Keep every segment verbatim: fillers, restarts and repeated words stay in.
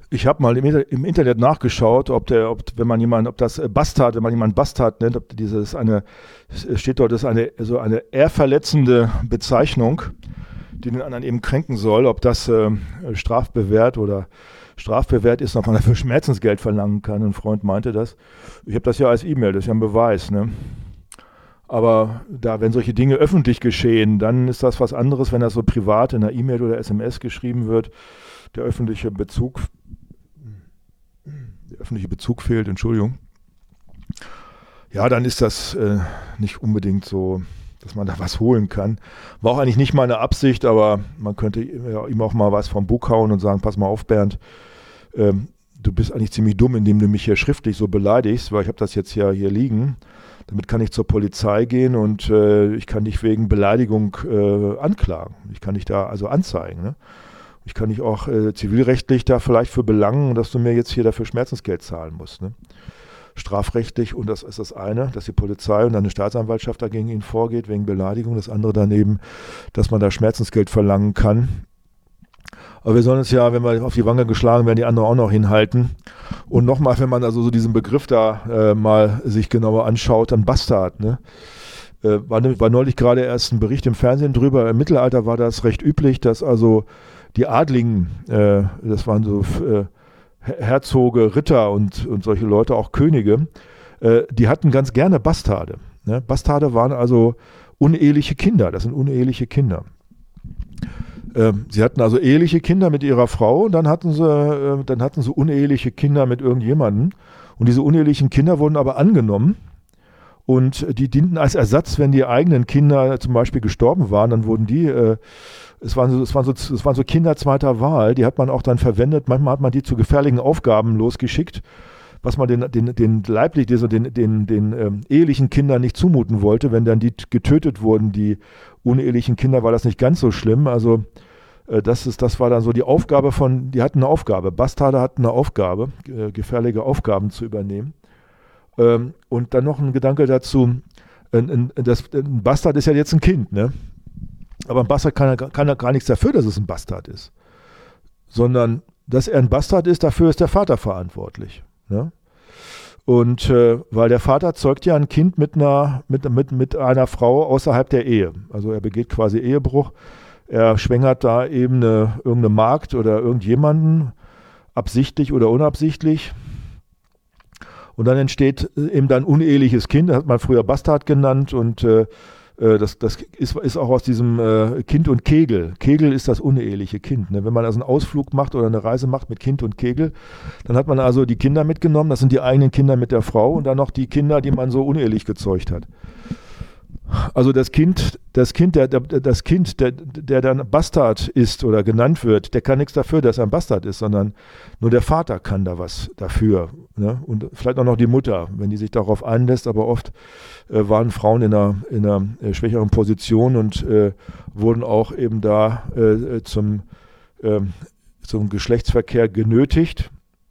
Ich habe mal im, Inter- im Internet nachgeschaut, ob der, ob wenn man jemanden, ob das äh, Bastard, wenn man jemanden Bastard nennt, ob dieses eine, es steht dort, das ist eine so eine ehrverletzende Bezeichnung, die den anderen eben kränken soll, ob das äh, strafbewehrt oder strafbewehrt ist, ob man dafür Schmerzensgeld verlangen kann. Ein Freund meinte das. Ich habe das ja als E-Mail, das ist ja ein Beweis, ne? Aber da, wenn solche Dinge öffentlich geschehen, dann ist das was anderes, wenn das so privat in einer E-Mail oder S M S geschrieben wird. Der öffentliche Bezug, der öffentliche Bezug fehlt, Entschuldigung. Ja, dann ist das äh, nicht unbedingt so, dass man da was holen kann. War auch eigentlich nicht meine Absicht, aber man könnte ja, ihm auch mal was vom Bug hauen und sagen, pass mal auf, Bernd, ähm, du bist eigentlich ziemlich dumm, indem du mich hier schriftlich so beleidigst, weil ich habe das jetzt ja hier liegen. Damit kann ich zur Polizei gehen und äh, ich kann dich wegen Beleidigung äh, anklagen. Ich kann dich da also anzeigen, ne? Ich kann dich auch äh, zivilrechtlich da vielleicht für belangen, dass du mir jetzt hier dafür Schmerzensgeld zahlen musst. Ne? Strafrechtlich, und das ist das eine, dass die Polizei und dann eine Staatsanwaltschaft dagegen ihn vorgeht, wegen Beleidigung. Das andere daneben, dass man da Schmerzensgeld verlangen kann. Aber wir sollen uns ja, wenn wir auf die Wange geschlagen werden, die anderen auch noch hinhalten. Und nochmal, wenn man also so diesen Begriff da äh, mal sich genauer anschaut, dann Bastard, ne? Äh, war, war neulich gerade erst ein Bericht im Fernsehen drüber. Im Mittelalter war das recht üblich, dass also die Adligen, äh, das waren so äh, Herzoge, Ritter und, und solche Leute, auch Könige, äh, die hatten ganz gerne Bastarde. Ne? Bastarde waren also uneheliche Kinder, das sind uneheliche Kinder. Ähm, sie hatten also eheliche Kinder mit ihrer Frau und dann hatten sie, äh, dann hatten sie uneheliche Kinder mit irgendjemandem. Und diese unehelichen Kinder wurden aber angenommen und die dienten als Ersatz, wenn die eigenen Kinder zum Beispiel gestorben waren, dann wurden die äh, Es waren, so, es, waren so, es waren so Kinder zweiter Wahl, die hat man auch dann verwendet. Manchmal hat man die zu gefährlichen Aufgaben losgeschickt, was man den, den, den leiblich, den, den, den, den ähm, ehelichen Kindern nicht zumuten wollte. Wenn dann die getötet wurden, die unehelichen Kinder, war das nicht ganz so schlimm. Also äh, das, ist, das war dann so die Aufgabe von, die hatten eine Aufgabe. Bastarde hatten eine Aufgabe, äh, gefährliche Aufgaben zu übernehmen. Ähm, und dann noch ein Gedanke dazu, ein, ein, das, ein Bastard ist ja jetzt ein Kind, ne? Aber ein Bastard kann, kann ja gar nichts dafür, dass es ein Bastard ist. Sondern, dass er ein Bastard ist, dafür ist der Vater verantwortlich. Ne? Und äh, weil der Vater zeugt ja ein Kind mit einer, mit, mit, mit einer Frau außerhalb der Ehe. Also er begeht quasi Ehebruch. Er schwängert da eben eine, irgendeine Magd oder irgendjemanden, absichtlich oder unabsichtlich. Und dann entsteht eben dann uneheliches Kind, das hat man früher Bastard genannt und äh, Das, das ist, ist auch aus diesem äh, Kind und Kegel. Kegel ist das uneheliche Kind. Ne? Wenn man also einen Ausflug macht oder eine Reise macht mit Kind und Kegel, dann hat man also die Kinder mitgenommen, das sind die eigenen Kinder mit der Frau und dann noch die Kinder, die man so unehelich gezeugt hat. Also das Kind, das Kind, der, der, das Kind, der, der dann Bastard ist oder genannt wird, der kann nichts dafür, dass er ein Bastard ist, sondern nur der Vater kann da was dafür. Ne? Und vielleicht auch noch die Mutter, wenn die sich darauf einlässt, aber oft äh, waren Frauen in einer, in einer äh, schwächeren Position und äh, wurden auch eben da äh, zum, äh, zum Geschlechtsverkehr genötigt.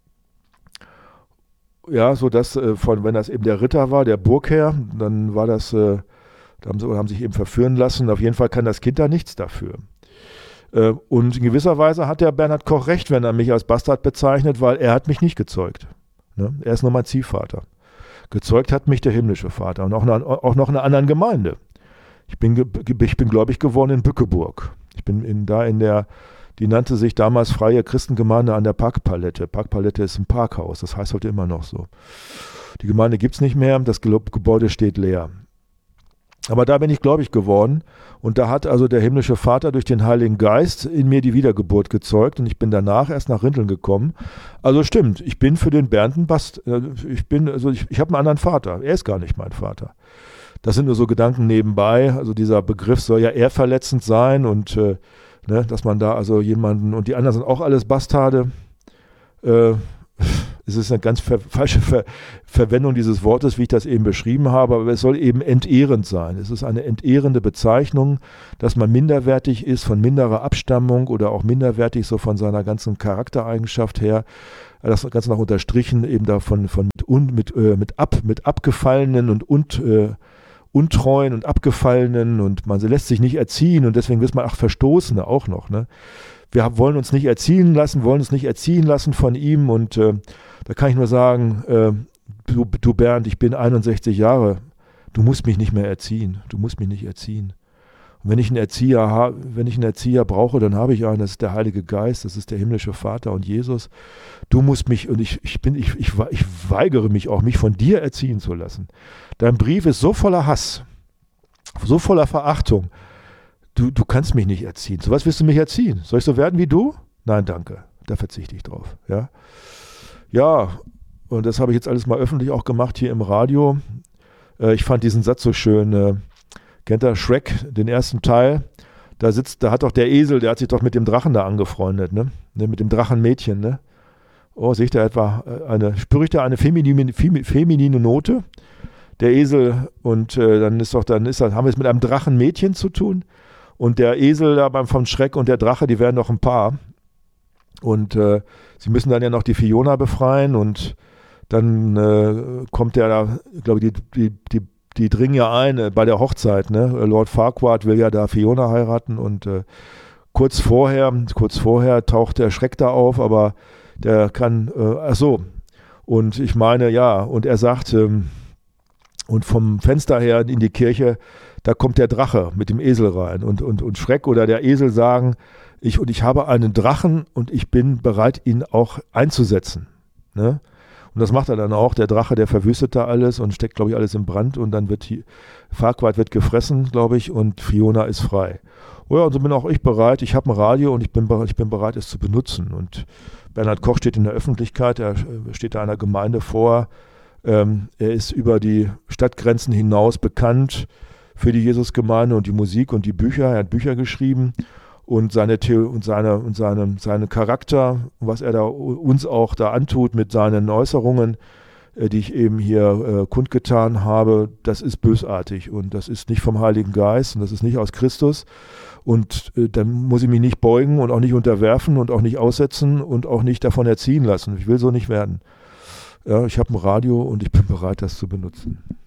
Ja, so dass äh, von, wenn das eben der Ritter war, der Burgherr, dann war das äh, Da haben sie haben sich eben verführen lassen. Auf jeden Fall kann das Kind da nichts dafür. Und in gewisser Weise hat der Bernhard Koch recht, wenn er mich als Bastard bezeichnet, weil er hat mich nicht gezeugt. Er ist nur mein Ziehvater. Gezeugt hat mich der himmlische Vater und auch, eine, auch noch in einer anderen Gemeinde. Ich bin, ich bin gläubig geworden in Bückeburg. Ich bin in, da in der, die nannte sich damals Freie Christengemeinde an der Parkpalette. Parkpalette ist ein Parkhaus, das heißt heute immer noch so. Die Gemeinde gibt es nicht mehr, das Gebäude steht leer. Aber da bin ich gläubig geworden und da hat also der himmlische Vater durch den Heiligen Geist in mir die Wiedergeburt gezeugt und ich bin danach erst nach Rinteln gekommen. Also stimmt, ich bin für den Bernd ein Bast. Ich bin, also ich, ich habe einen anderen Vater, er ist gar nicht mein Vater. Das sind nur so Gedanken nebenbei, also dieser Begriff soll ja eher verletzend sein und äh, ne, dass man da also jemanden, und die anderen sind auch alles Bastarde, äh, es ist eine ganz ver- falsche Ver- Verwendung dieses Wortes, wie ich das eben beschrieben habe, aber es soll eben entehrend sein. Es ist eine entehrende Bezeichnung, dass man minderwertig ist von minderer Abstammung oder auch minderwertig so von seiner ganzen Charaktereigenschaft her. Das Ganze noch unterstrichen eben davon von mit, un, mit, äh, mit, ab, mit abgefallenen und, und äh, Untreuen und Abgefallenen und man lässt sich nicht erziehen und deswegen wird man auch Verstoßene auch noch. Ne? Wir wollen uns nicht erziehen lassen, wollen uns nicht erziehen lassen von ihm und äh, da kann ich nur sagen, äh, du, du Bernd, ich bin einundsechzig Jahre, du musst mich nicht mehr erziehen, du musst mich nicht erziehen. Und wenn ich einen Erzieher habe, wenn ich einen Erzieher brauche, dann habe ich einen, das ist der Heilige Geist, das ist der himmlische Vater und Jesus. Du musst mich, und ich, ich bin, ich, ich, ich weigere mich auch, mich von dir erziehen zu lassen. Dein Brief ist so voller Hass, so voller Verachtung. Du, du kannst mich nicht erziehen. So was willst du mich erziehen? Soll ich so werden wie du? Nein, danke. Da verzichte ich drauf. Ja, ja, und das habe ich jetzt alles mal öffentlich auch gemacht hier im Radio. Äh, ich fand diesen Satz so schön. Äh, kennt ihr Shrek, den ersten Teil? Da sitzt, da hat doch der Esel, der hat sich doch mit dem Drachen da angefreundet, ne? ne mit dem Drachenmädchen, ne? Oh, sehe ich da etwa eine, spüre ich da eine feminine, feminine Note? Der Esel und äh, dann ist doch, dann ist das, haben wir es mit einem Drachenmädchen zu tun und der Esel da beim vom Schreck und der Drache, die werden doch ein Paar und äh, sie müssen dann ja noch die Fiona befreien und dann äh, kommt der da, glaube ich, die, die, die Die dringen ja ein äh, bei der Hochzeit, ne? Lord Farquaad will ja da Fiona heiraten und äh, kurz vorher, kurz vorher taucht der Schreck da auf, aber der kann, äh, ach so, und ich meine, ja, und er sagt, ähm, und vom Fenster her in die Kirche, da kommt der Drache mit dem Esel rein und, und, und Schreck oder der Esel sagen, ich, und ich habe einen Drachen und ich bin bereit, ihn auch einzusetzen, ne? Und das macht er dann auch. Der Drache, der verwüstet da alles und steckt, glaube ich, alles in Brand. Und dann wird Farquaad wird gefressen, glaube ich, und Fiona ist frei. Oh ja, und so bin auch ich bereit. Ich habe ein Radio und ich bin, ich bin bereit, es zu benutzen. Und Bernhard Koch steht in der Öffentlichkeit, er steht da einer Gemeinde vor. Ähm, er ist über die Stadtgrenzen hinaus bekannt für die Jesusgemeinde und die Musik und die Bücher. Er hat Bücher geschrieben. Und seine The- und seine und seine seinen Charakter, was er da uns auch da antut mit seinen Äußerungen, äh, die ich eben hier äh, kundgetan habe, das ist bösartig und das ist nicht vom Heiligen Geist und das ist nicht aus Christus und äh, dann muss ich mich nicht beugen und auch nicht unterwerfen und auch nicht aussetzen und auch nicht davon erziehen lassen. Ich will so nicht werden. Ja, ich habe ein Radio und ich bin bereit, das zu benutzen.